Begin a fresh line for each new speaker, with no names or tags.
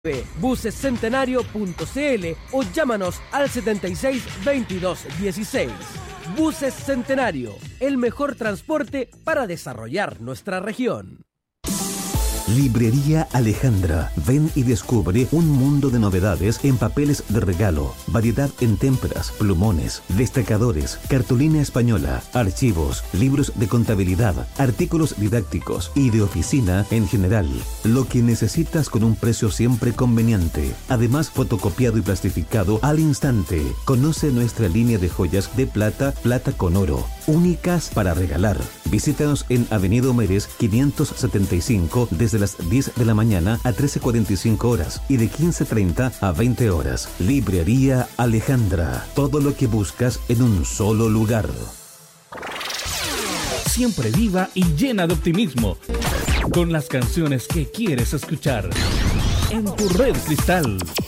Bucescentenario.cl o llámanos al 76 22 16. Buses Centenario, el mejor transporte para desarrollar nuestra región.
Librería Alejandra. Ven y descubre un mundo de novedades en papeles de regalo, variedad en témperas, plumones, destacadores, cartulina española, archivos, libros de contabilidad, artículos didácticos y de oficina en general. Lo que necesitas con un precio siempre conveniente. Además, fotocopiado y plastificado al instante. Conoce nuestra línea de joyas de plata, plata con oro, únicas para regalar. Visítanos en Avenida Homeres 575 desde las 10 de la mañana a 13:45 horas y de 15:30 a 20 horas. Librería Alejandra. Todo lo que buscas en un solo lugar.
Siempre viva y llena de optimismo, con las canciones que quieres escuchar. En tu Red Cristal,